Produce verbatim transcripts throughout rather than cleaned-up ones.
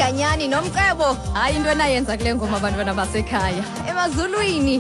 Ganyani nomcebo hayi into enayenza kule ngoma abantwana basekhaya emazulwini.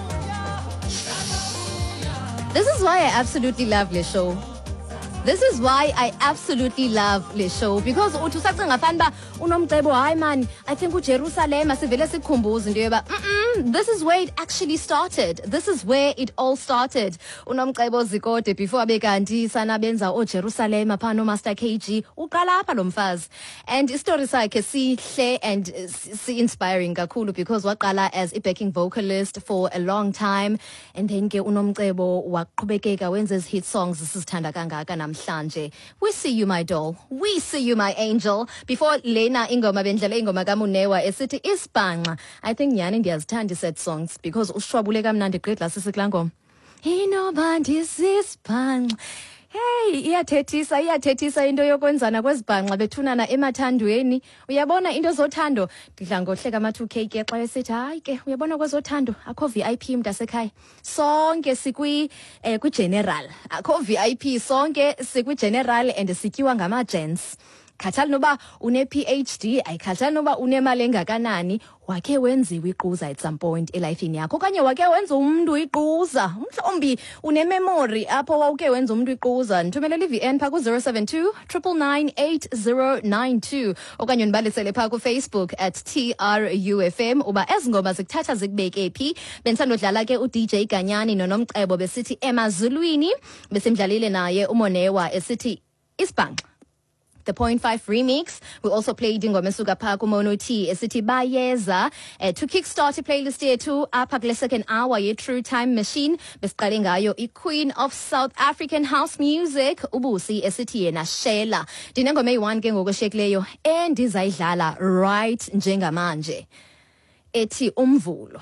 This is why I absolutely love this show. This is why I absolutely love this show, because uthi usacinga fanba unomcebo hayi man, I think uJerusalem asivele sikhumbuza into yoba this is where it actually started. This is where it all started. Unomcebo Zikode before abekanti sana benza oJerusalem apha no Master K G uqala apha lo mfazi, and istory sakhe sihle and si inspiring kakhulu because waqala as a backing vocalist for a long time, and then ke unomcebo waqhubekeka wenza hit songs sisithanda kangaka namhlanje. We see you my doll, we see you my angel. Before lena ingoma bendlela ingoma kaMunewa esithi Isibhanqa. I think nyani ndiyazithanda set songs because ushwabule kamnandi great la sisiklango inoba ndisisibhanqa. Hey, iyathethisa iyathethisa into yokwenzana kwezibhanqa bethunana emathandweni. Uyabona into zothando ndidla ngohleka ama two K ke xa esithi hayi ke uyabona kwezothando akho V I P mntasekhaya. Sonke sikwi eh ku general. Akho V I P, sonke sikwi general and sityiwa ngama gents. Khathali noba une P H D, ayikhathali noba unemali engakanani, wakhe wenziwe iquza at some point elifini yakho okanye wakhe wenza umuntu iquza. Mhlawumbi une memory apho wawuke wenza umuntu iquza. Nthumelela i-V N pha ku zero seven two nine nine eight zero nine two okanye nibalisele pha ku Facebook at T R U F M. Uba ezingoma zikuthatha zikubeke phi. Bensandodlala ke u D J Ganyani nonomcebo besithi emazulwini, besimdlalile naye uMonewa esithi Isibhanqa. The point five remix. We also played ingoma esuka pha ku Mono T esithi Bayeza uh, to kickstart the playlist yethu apha kule second hour ye True Time Machine. Besiqale ngayo i Queen of South African House Music uBusi esithi yena Shela. Dinengoma eyi-one ke ngokweshekileyo endizayidlala right njengamanje ethi Umvulo.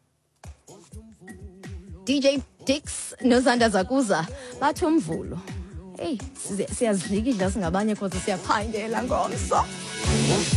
D J Dix noZanda Zakuza bathi Umvulo. Hey, siyazidla singabanye cause siyaphangela ngomso.